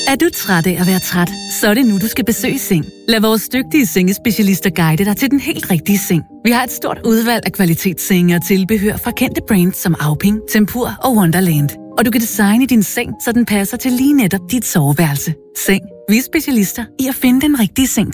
Er du træt af at være træt? Så er det nu, du skal besøge Seng. Lad vores dygtige sengespecialister guide dig til den helt rigtige seng. Vi har et stort udvalg af kvalitetssenge og tilbehør fra kendte brands som Auping, Tempur og Wonderland. Og du kan designe din seng, så den passer til lige netop dit soveværelse. Seng. Vi er specialister i at finde den rigtige seng